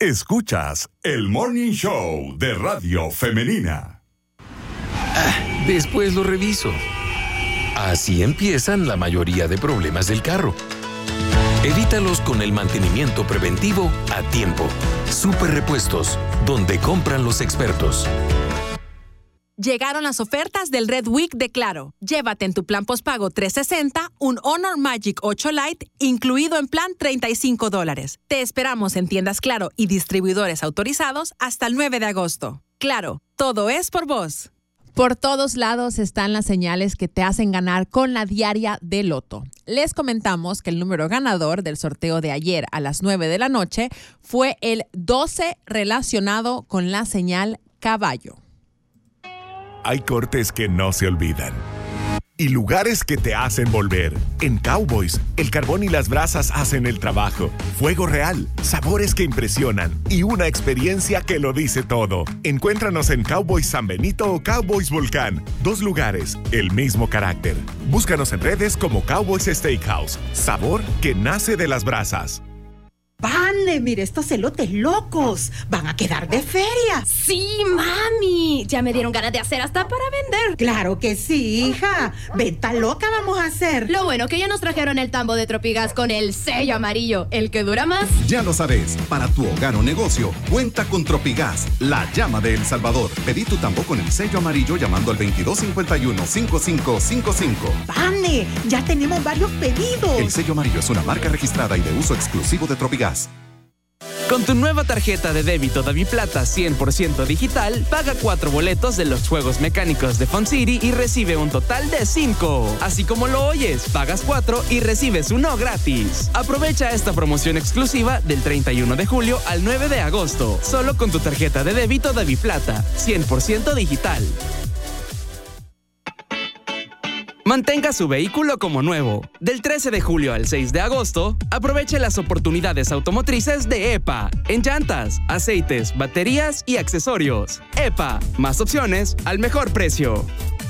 Escuchas el Morning Show de Radio Femenina. Después lo reviso. Así empiezan la mayoría de problemas del carro. Evítalos con el mantenimiento preventivo a tiempo. Super Repuestos, donde compran los expertos. Llegaron las ofertas del Red Week de Claro. Llévate en tu plan postpago 360 un Honor Magic 8 Lite incluido en plan $35. Te esperamos en tiendas Claro y distribuidores autorizados hasta el 9 de agosto. Claro, todo es por vos. Por todos lados están las señales que te hacen ganar con la diaria de Loto. Les comentamos que el número ganador del sorteo de ayer a las 9 de la noche fue el 12 relacionado con la señal caballo. Hay cortes que no se olvidan y lugares que te hacen volver. En Cowboys, el carbón y las brasas hacen el trabajo. Fuego real, sabores que impresionan y una experiencia que lo dice todo. Encuéntranos en Cowboys San Benito o Cowboys Volcán. 2 lugares, el mismo carácter. Búscanos en redes como Cowboys Steakhouse. Sabor que nace de las brasas. ¡Vane! Mire estos elotes locos. Van a quedar de feria. ¡Sí, mami! Ya me dieron ganas de hacer hasta para vender. ¡Claro que sí, hija! ¡Venta loca vamos a hacer! Lo bueno que ya nos trajeron el tambo de Tropigas con el sello amarillo, el que dura más. Ya lo sabes, para tu hogar o negocio, cuenta con Tropigas, la llama de El Salvador. Pedí tu tambo con el sello amarillo llamando al 2251-5555. ¡Vane! Ya tenemos varios pedidos. El sello amarillo es una marca registrada y de uso exclusivo de Tropigas. Con tu nueva tarjeta de débito DaviPlata 100% digital, paga 4 boletos de los juegos mecánicos de Fun City y recibe un total de 5. Así como lo oyes, pagas 4 y recibes 1 gratis. Aprovecha esta promoción exclusiva del 31 de julio al 9 de agosto, solo con tu tarjeta de débito DaviPlata 100% digital. Mantenga su vehículo como nuevo. Del 13 de julio al 6 de agosto, aproveche las oportunidades automotrices de EPA en llantas, aceites, baterías y accesorios. EPA, más opciones al mejor precio.